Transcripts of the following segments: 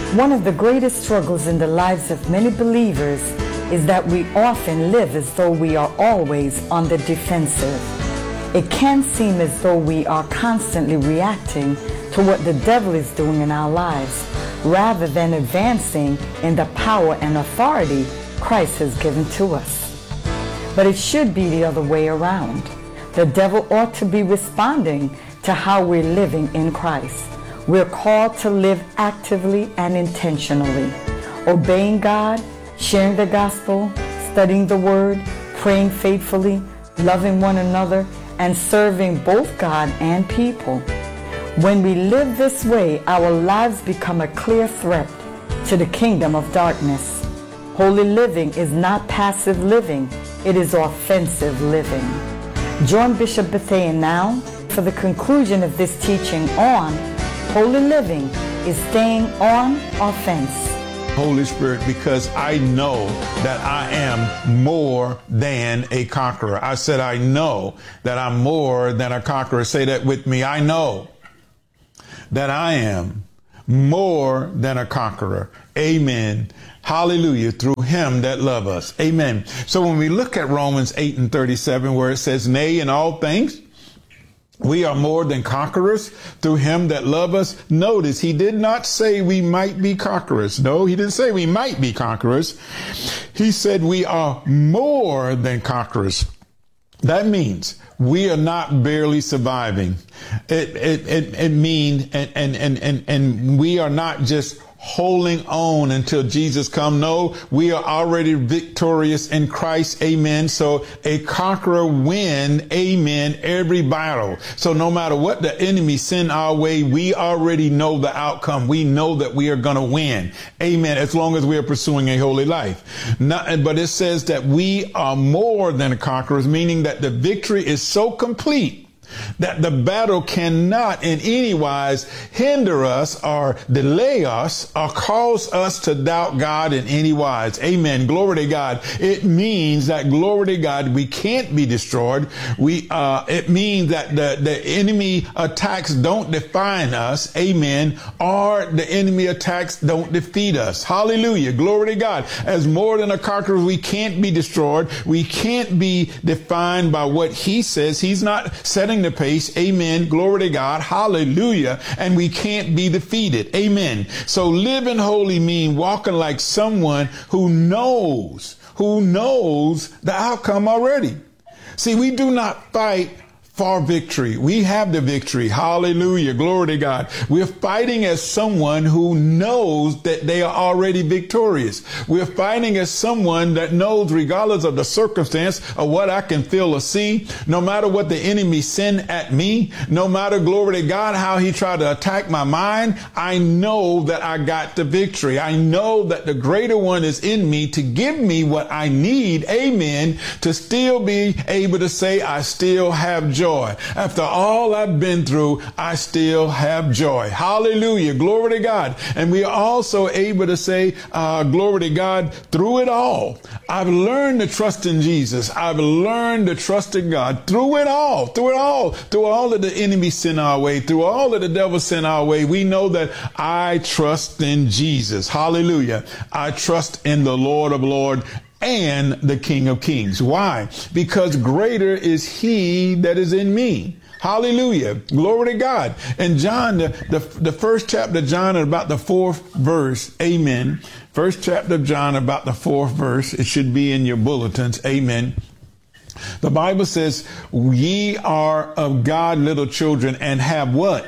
One of the greatest struggles in the lives of many believers is that we often live as though we are always on the defensive. It can seem as though we are constantly reacting to what the devil is doing in our lives, rather than advancing in the power and authority Christ has given to us. But it should be the other way around. The devil ought to be responding to how we're living in Christ. We're called to live actively and intentionally, obeying God, sharing the gospel, studying the word, praying faithfully, loving one another, and serving both God and people. When we live this way, our lives become a clear threat to the kingdom of darkness. Holy living is not passive living, it is offensive living. Join Bishop Bethea now for the conclusion of this teaching on holy living is staying on offense. Holy Spirit, because I know that I am more than a conqueror. I said, I know that I'm more than a conqueror. Say that with me. I know that I am more than a conqueror. Amen. Hallelujah. Through him that love us. Amen. So when we look at Romans 8:37, where it says, nay, in all things, we are more than conquerors through him that love us. Notice he did not say we might be conquerors. No, he didn't say we might be conquerors. He said we are more than conquerors. That means we are not barely surviving. It means, and we are not just holding on until Jesus come. No, we are already victorious in Christ. Amen. So a conqueror win, amen, every battle. So no matter what the enemy send our way, we already know the outcome. We know that we are going to win. Amen. As long as we are pursuing a holy life. But it says that we are more than conquerors, meaning that the victory is so complete that the battle cannot in any wise hinder us or delay us or cause us to doubt God in any wise. Amen. Glory to God. It means that, glory to God, we can't be destroyed. It means that the enemy attacks don't define us. Amen. Or the enemy attacks don't defeat us. Hallelujah. Glory to God. As more than a conqueror, we can't be destroyed. We can't be defined by what he says. He's not setting the pace. Amen. Glory to God. Hallelujah. And we can't be defeated. Amen. So living holy mean walking like someone who knows the outcome already. See, we do not fight for victory. We have the victory. Hallelujah. Glory to God. We're fighting as someone who knows that they are already victorious. We're fighting as someone that knows, regardless of the circumstance of what I can feel or see, no matter what the enemy send at me, no matter, glory to God, how he tried to attack my mind, I know that I got the victory. I know that the greater one is in me to give me what I need. Amen. To still be able to say, I still have joy. After all I've been through, I still have joy. Hallelujah. Glory to God. And we are also able to say, glory to God, through it all. I've learned to trust in Jesus. I've learned to trust in God through it all, through all that the enemy sent our way, through all that the devil sent our way. We know that I trust in Jesus. Hallelujah. I trust in the Lord of Lords and the King of Kings. Why? Because greater is he that is in me. Hallelujah. Glory to God. And John, the first chapter of John, about the 4th verse. Amen. First chapter of John, about the 4th verse. It should be in your bulletins. Amen. The Bible says, ye are of God, little children, and have what?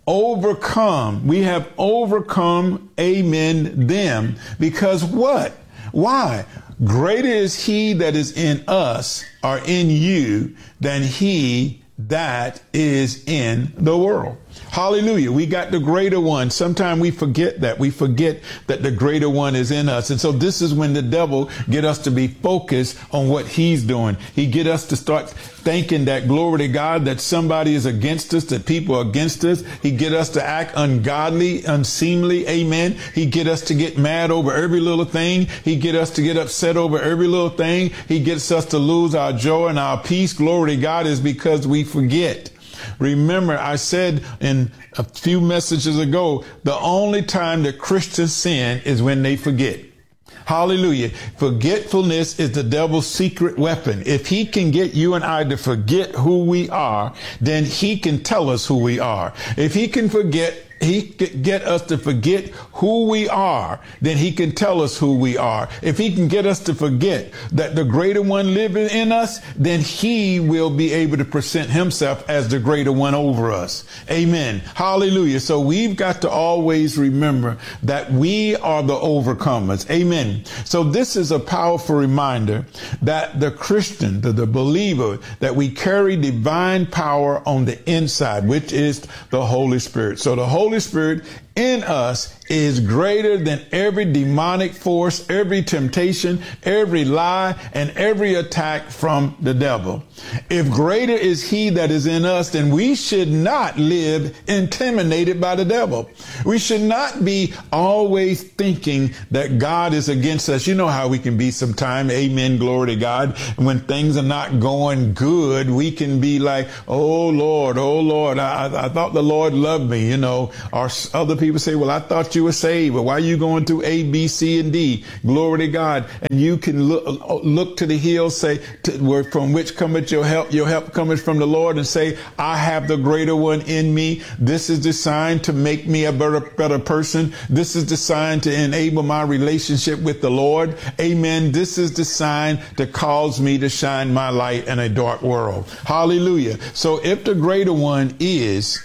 Overcome. We have overcome, amen, them. Because what? Why? Greater is he that is in us or in you than he that is in the world. Hallelujah. We got the greater one. Sometimes we forget that. We forget that the greater one is in us. And so this is when the devil get us to be focused on what he's doing. He get us to start thinking that, glory to God, that somebody is against us, that people are against us. He get us to act ungodly, unseemly. Amen. He get us to get mad over every little thing. He get us to get upset over every little thing. He gets us to lose our joy and our peace. Glory to God, is because we forget Remember, I said in a few messages ago, the only time that Christians sin is when they forget. Hallelujah. Forgetfulness is the devil's secret weapon. If he can get you and I to forget who we are, then he can tell us who we are. If he can get us to forget who we are, then he can tell us who we are. If he can get us to forget that the greater one living in us, then he will be able to present himself as the greater one over us. Amen. Hallelujah. So we've got to always remember that we are the overcomers. Amen. So this is a powerful reminder that the Christian, the believer, that we carry divine power on the inside, which is the Holy Spirit. So the Holy Spirit in us is greater than every demonic force, every temptation, every lie, and every attack from the devil. If greater is he that is in us, then we should not live intimidated by the devil. We should not be always thinking that God is against us. You know how we can be sometimes. Amen. Glory to God. When things are not going good, we can be like, oh Lord, I thought the Lord loved me. You know, or other people say, well, I thought you were saved, but why are you going through A, B, C, and D? Glory to God. And you can look to the hills, say, from which cometh your help? Your help cometh from the Lord, and say, I have the greater one in me. This is the sign to make me a better person. This is the sign to enable my relationship with the Lord. Amen. This is the sign to cause me to shine my light in a dark world. Hallelujah. So if the greater one is,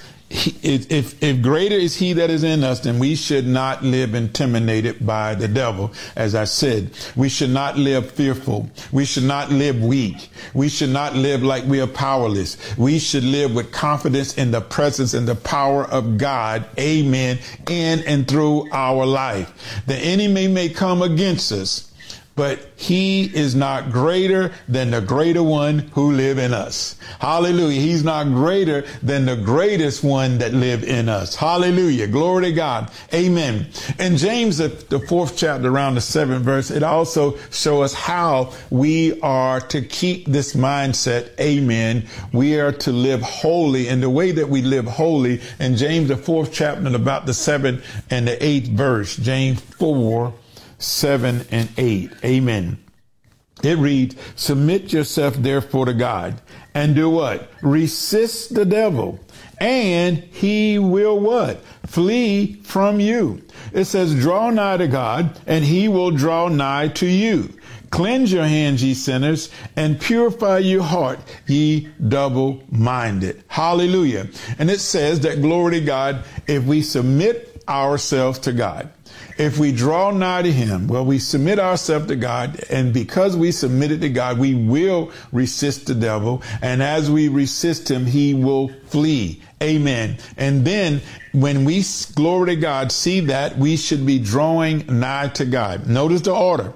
if greater is he that is in us, then we should not live intimidated by the devil. As I said, we should not live fearful. We should not live weak. We should not live like we are powerless. We should live with confidence in the presence and the power of God. Amen. In and through our life. The enemy may come against us, but he is not greater than the greater one who live in us. Hallelujah. He's not greater than the greatest one that live in us. Hallelujah. Glory to God. Amen. In James, the 4th chapter, around the 7th verse, it also shows us how we are to keep this mindset. Amen. We are to live holy, and the way that we live holy in James, the 4th chapter, and about the 7th and the 8th verse, James 4, 7 and 8. Amen. It reads, submit yourself therefore to God, and do what? Resist the devil, and he will what? Flee from you. It says, draw nigh to God, and he will draw nigh to you. Cleanse your hands, ye sinners, and purify your heart, ye double-minded. Hallelujah. And it says that, glory to God, if we submit ourselves to God, if we draw nigh to him, well, we submit ourselves to God, and because we submitted to God, we will resist the devil. And as we resist him, he will flee. Amen. And then when we, glory to God, see that, we should be drawing nigh to God. Notice the order.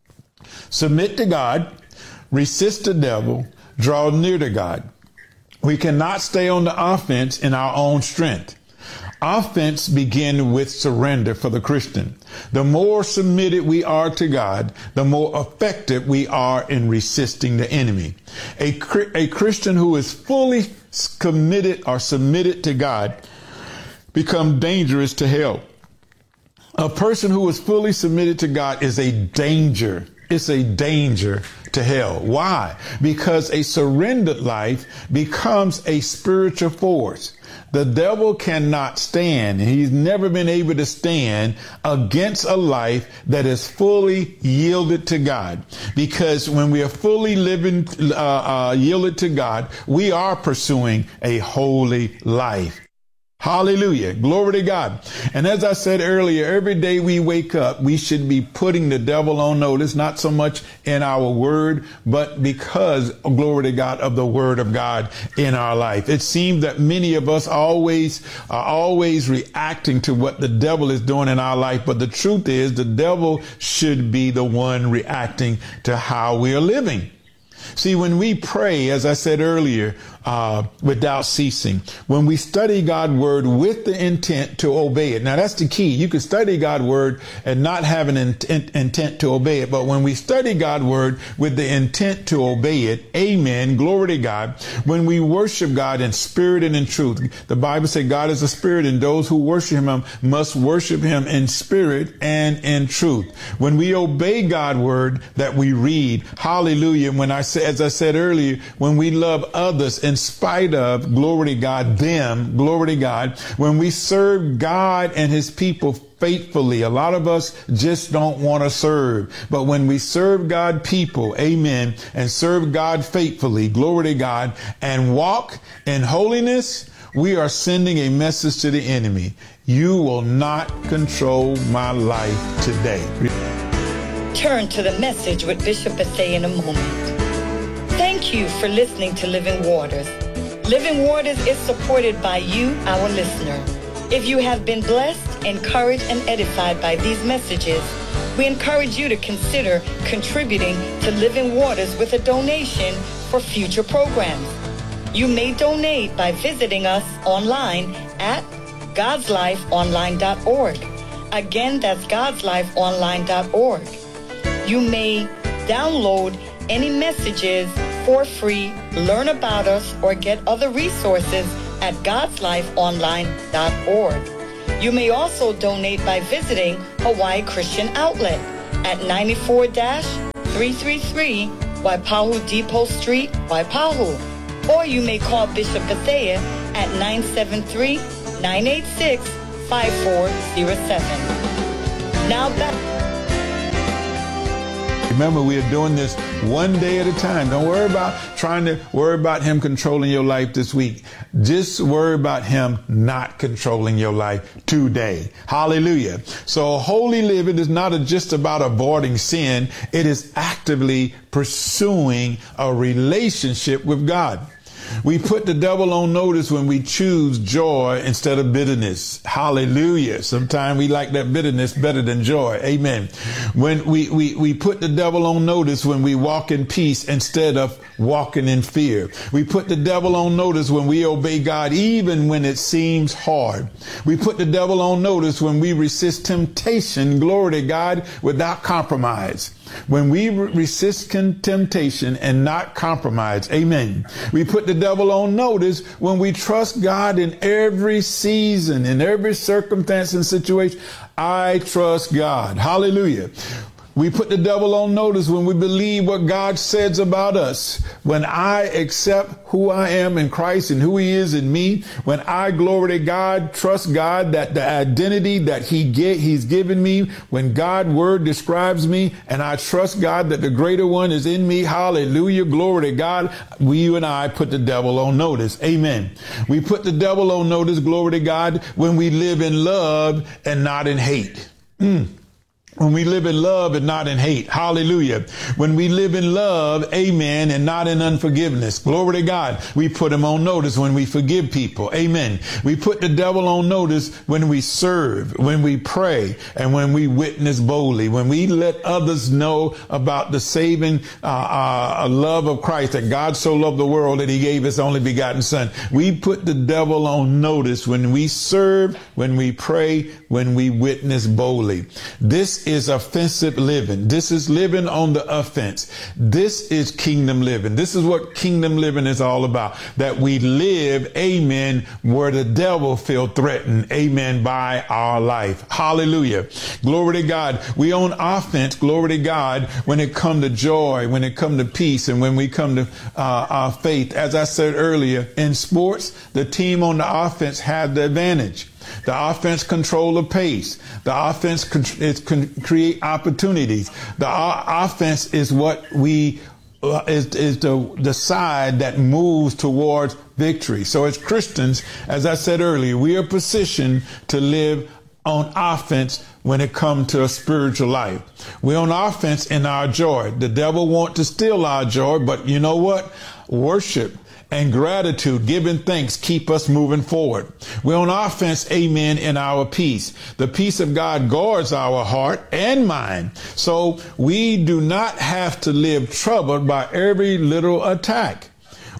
Submit to God, resist the devil, draw near to God. We cannot stay on the offense in our own strength. Offense begins with surrender for the Christian. The more submitted we are to God, the more effective we are in resisting the enemy. A Christian who is fully committed or submitted to God becomes dangerous to hell. A person who is fully submitted to God is a danger. It's a danger to hell. Why? Because a surrendered life becomes a spiritual force. The devil cannot stand, and he's never been able to stand against a life that is fully yielded to God. Because when we are fully yielded to God, we are pursuing a holy life. Hallelujah. Glory to God. And as I said earlier, every day we wake up, we should be putting the devil on notice, not so much in our word, but because, glory to God, of the word of God in our life. It seems that many of us are always reacting to what the devil is doing in our life. But the truth is, the devil should be the one reacting to how we are living. See, when we pray, as I said earlier, without ceasing. When we study God's word with the intent to obey it. Now that's the key. You can study God's word and not have an intent to obey it. But when we study God's word with the intent to obey it, amen, glory to God. When we worship God in spirit and in truth, the Bible says God is a spirit, and those who worship him must worship him in spirit and in truth. When we obey God's word that we read, hallelujah. When as I said earlier, when we love others in spite of, glory to God, them, glory to God, when we serve God and his people faithfully. A lot of us just don't want to serve. But when we serve God people, amen, and serve God faithfully, glory to God, and walk in holiness, we are sending a message to the enemy. You will not control my life today. Turn to the message with Bishop Bethea in a moment. Thank you for listening to Living Waters. Living Waters is supported by you, our listener. If you have been blessed, encouraged, and edified by these messages, we encourage you to consider contributing to Living Waters with a donation for future programs. You may donate by visiting us online at godslifeonline.org. Again, that's godslifeonline.org. You may download any messages for free, learn about us, or get other resources at godslifeonline.org. You may also donate by visiting Hawaii Christian Outlet at 94-333 Waipahu Depot Street, Waipahu. Or you may call Bishop Bethea at 973-986-5407. Now back. Remember, we are doing this one day at a time. Don't worry about worry about him controlling your life this week. Just worry about him not controlling your life today. Hallelujah. So holy living is not just about avoiding sin. It is actively pursuing a relationship with God. We put the devil on notice when we choose joy instead of bitterness. Hallelujah. Sometimes we like that bitterness better than joy. Amen. When we put the devil on notice when we walk in peace instead of walking in fear. We put the devil on notice when we obey God even when it seems hard. We put the devil on notice when we resist temptation, glory to God, without compromise. When we resist temptation and not compromise, amen. We put the devil on notice when we trust God in every season, in every circumstance and situation. I trust God. Hallelujah. We put the devil on notice when we believe what God says about us. When I accept who I am in Christ and who he is in me, when I, glory to God, trust God that the identity that he's given me, when God's word describes me, and I trust God that the greater one is in me, hallelujah, glory to God, you and I put the devil on notice. Amen. We put the devil on notice, glory to God, when we live in love and not in hate. When we live in love and not in hate. Hallelujah. When we live in love, amen, and not in unforgiveness. Glory to God. We put him on notice when we forgive people. Amen. We put the devil on notice when we serve, when we pray, and when we witness boldly. When we let others know about the saving love of Christ, that God so loved the world that he gave his only begotten son. We put the devil on notice when we serve, when we pray, when we witness boldly. This is offensive living. This is living on the offense. This is kingdom living. This is what kingdom living is all about. That we live, amen, where the devil feel threatened, amen, by our life. Hallelujah. Glory to God. We on offense, glory to God, when it come to joy, when it come to peace, and when we come to faith. As I said earlier, in sports, the team on the offense had the advantage. The offense control the pace. The offense create opportunities. The offense is what is the side that moves towards victory. So as Christians, as I said earlier, we are positioned to live on offense when it comes to a spiritual life. We're on offense in our joy. The devil wants to steal our joy, but you know what? Worship and gratitude, giving thanks, keep us moving forward. We're on offense, amen, in our peace. The peace of God guards our heart and mind. So we do not have to live troubled by every little attack.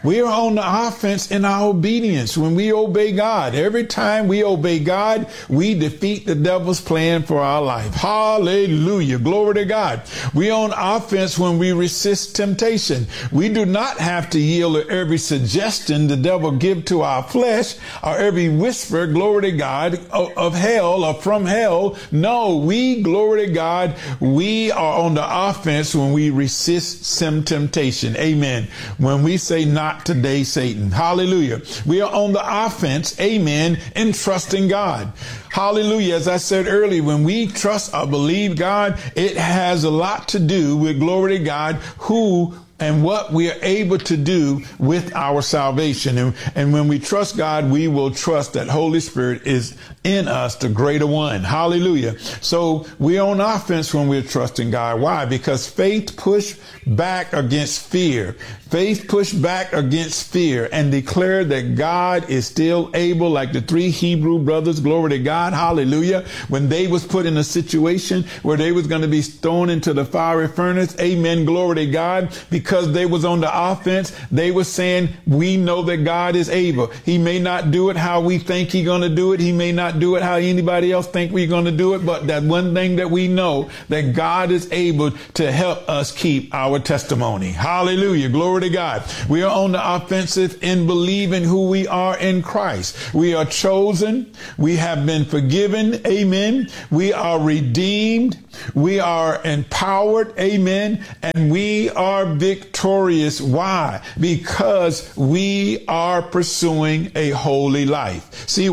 We are on the offense in our obedience when we obey God. Every time we obey God, we defeat the devil's plan for our life. Hallelujah. Glory to God. We are on offense when we resist temptation. We do not have to yield to every suggestion the devil give to our flesh or every whisper, glory to God, of hell or from hell. No, we, glory to God, we are on the offense when we resist some temptation. Amen. When we say not today, Satan. Hallelujah. We are on the offense. Amen. In trusting God. Hallelujah. As I said earlier, when we trust or believe God, it has a lot to do with, glory to God, who and what we are able to do with our salvation. And when we trust God, we will trust that Holy Spirit is in us, the greater one. Hallelujah. So we're on offense when we're trusting God. Why? Because faith pushed back against fear. Faith pushed back against fear and declared that God is still able, like the 3 Hebrew brothers, glory to God, hallelujah, when they was put in a situation where they was going to be thrown into the fiery furnace, amen, glory to God, because they was on the offense, they were saying, we know that God is able. He may not do it how we think he's going to do it. He may not do it how anybody else think we're going to do it, but that one thing that we know, that God is able to help us keep our testimony. Hallelujah, glory to God. We are on the offensive in believing who we are in Christ. We are chosen. We have been forgiven. Amen. We are redeemed. We are empowered. Amen. And we are victorious. Why? Because we are pursuing a holy life. See,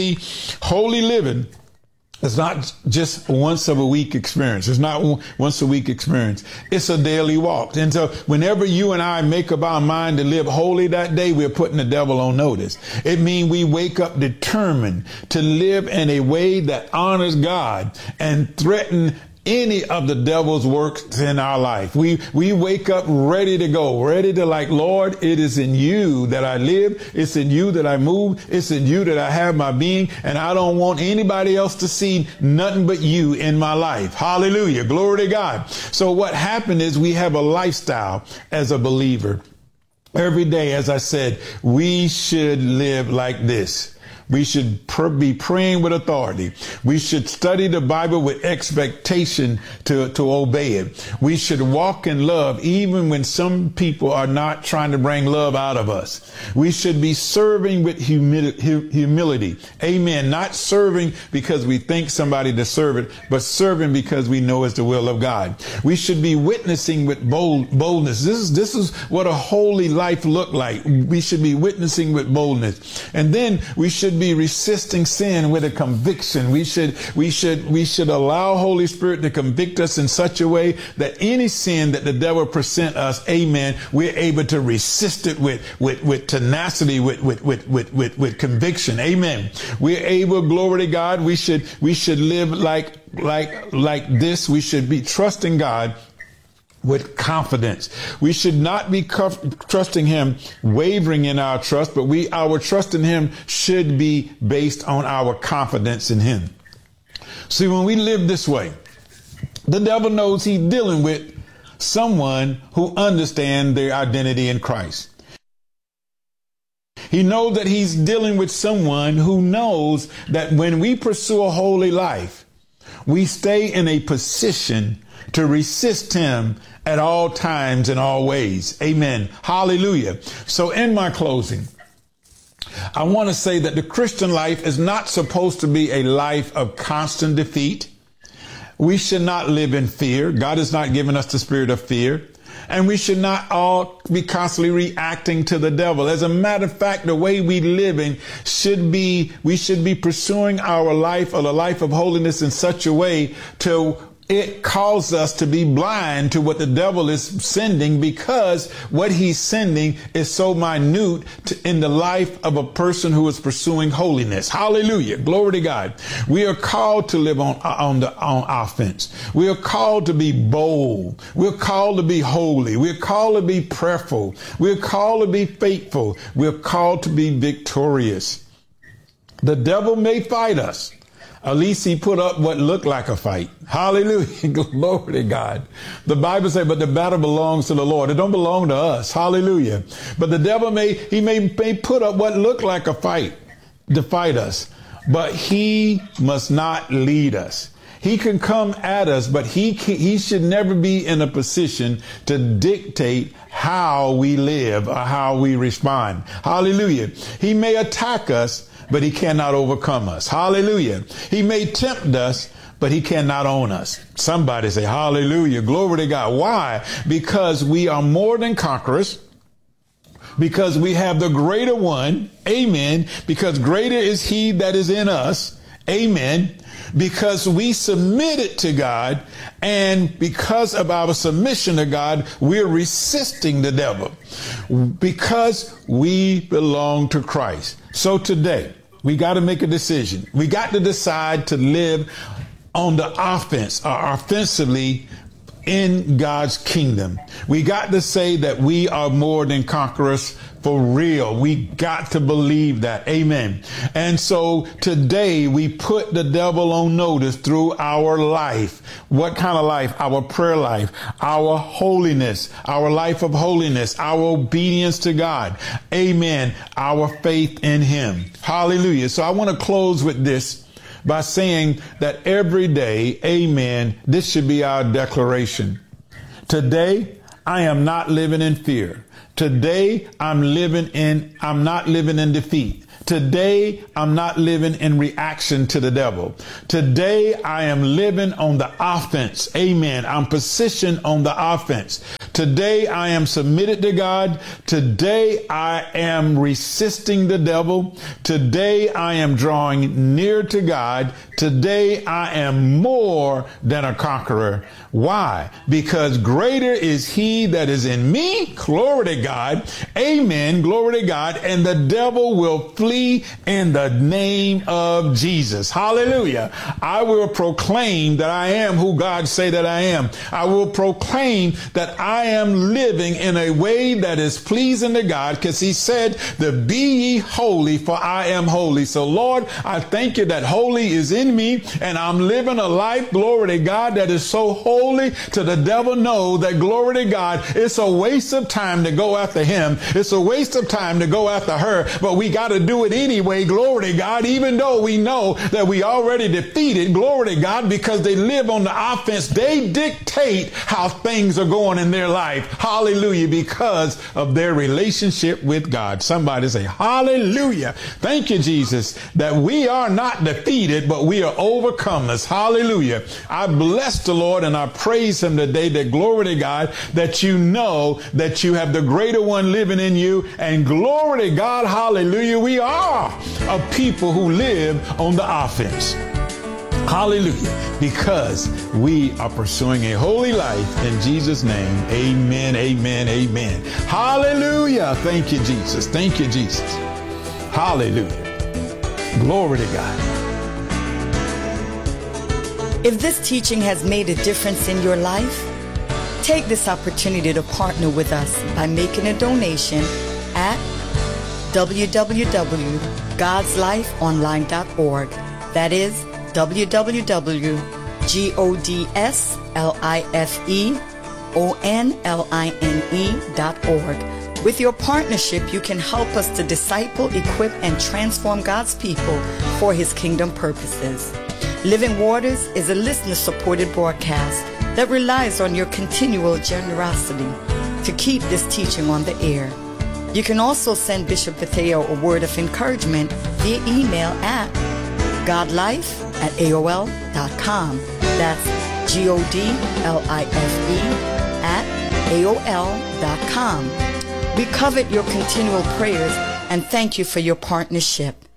holy living It's not just once a week experience. It's not once a week experience. It's a daily walk. And so whenever you and I make up our mind to live holy that day, we're putting the devil on notice. It means we wake up determined to live in a way that honors God and threaten any of the devil's works in our life. We wake up ready to go, ready to like, Lord, it is in you that I live. It's in you that I move. It's in you that I have my being. And I don't want anybody else to see nothing but you in my life. Hallelujah. Glory to God. So what happened is we have a lifestyle as a believer. Every day, as I said, we should live like this. We should be praying with authority. We should study the Bible with expectation to obey it. We should walk in love even when some people are not trying to bring love out of us. We should be serving with humility. Amen. Not serving because we think somebody deserves it, but serving because we know it's the will of God. We should be witnessing with boldness. This is what a holy life look like. We should be witnessing with boldness. And then we should be resisting sin with a conviction. We should allow Holy Spirit to convict us in such a way that any sin that the devil present us, amen, we're able to resist it with tenacity, with conviction. Amen. We're able, glory to God. We should live like this. We should be trusting God with confidence. We should not be trusting him, wavering in our trust, but our trust in him should be based on our confidence in him. See, when we live this way, the devil knows he's dealing with someone who understands their identity in Christ. He knows that he's dealing with someone who knows that when we pursue a holy life, we stay in a position to resist him at all times and all ways. Amen. Hallelujah. So in my closing, I want to say that the Christian life is not supposed to be a life of constant defeat. We should not live in fear. God has not given us the spirit of fear. And we should not all be constantly reacting to the devil. As a matter of fact, the way we living we should be pursuing our life or the life of holiness in such a way to it calls us to be blind to what the devil is sending, because what he's sending is so minute in the life of a person who is pursuing holiness. Hallelujah. Glory to God. We are called to live on offense. We are called to be bold. We're called to be holy. We're called to be prayerful. We're called to be faithful. We're called to be victorious. The devil may fight us. At least he put up what looked like a fight. Hallelujah. Glory to God. The Bible says, but the battle belongs to the Lord. It don't belong to us. Hallelujah. But the devil may put up what looked like a fight to fight us, but he must not lead us. He can come at us, but he should never be in a position to dictate how we live or how we respond. Hallelujah. He may attack us, but he cannot overcome us. Hallelujah. He may tempt us, but he cannot own us. Somebody say hallelujah. Glory to God. Why? Because we are more than conquerors. Because we have the greater one. Amen. Because greater is he that is in us. Amen. Because we submitted to God, and because of our submission to God, we're resisting the devil because we belong to Christ. So today we got to make a decision. We got to decide to live on the offense or offensively in God's kingdom. We got to say that we are more than conquerors for real. We got to believe that. Amen. And so today we put the devil on notice through our life. What kind of life? Our prayer life, our holiness, our life of holiness, our obedience to God. Amen. Our faith in him. Hallelujah. So I want to close with this by saying that every day, amen, this should be our declaration. Today, I am not living in fear. Today, I'm not living in defeat. Today, I'm not living in reaction to the devil. Today, I am living on the offense. Amen. I'm positioned on the offense. Today, I am submitted to God. Today, I am resisting the devil. Today, I am drawing near to God. Today, I am more than a conqueror. Why? Because greater is he that is in me. Glory to God. Amen. Glory to God. And the devil will flee in the name of Jesus. Hallelujah. I will proclaim that I am who God say that I am. I will proclaim that I am living in a way that is pleasing to God, because he said to be ye holy, for I am holy. So Lord, I thank you that holy is in me, and I'm living a life, glory to God, that is so holy to the devil know that, glory to God, it's a waste of time to go after him. It's a waste of time to go after her, but we got to do it anyway, glory to God, even though we know that we already defeated, glory to God, because they live on the offense. They dictate how things are going in their life. Hallelujah. Because of their relationship with God. Somebody say hallelujah. Thank you, Jesus, that we are not defeated, but we are overcomers. Hallelujah. I bless the Lord and I praise him today, that glory to God, that you know that you have the greater one living in you, and glory to God. Hallelujah. We are a people who live on the offense. Hallelujah. Because we are pursuing a holy life in Jesus' name. Amen. Amen. Amen. Hallelujah. Thank you, Jesus. Thank you, Jesus. Hallelujah. Glory to God. If this teaching has made a difference in your life, take this opportunity to partner with us by making a donation at www.godslifeonline.org. That is www.godslifeonline.org. With your partnership, you can help us to disciple, equip, and transform God's people for his kingdom purposes. Living Waters is a listener-supported broadcast that relies on your continual generosity to keep this teaching on the air. You can also send Bishop Bethea a word of encouragement via email at godlife@aol.com. That's godlife@aol.com. We covet your continual prayers and thank you for your partnership.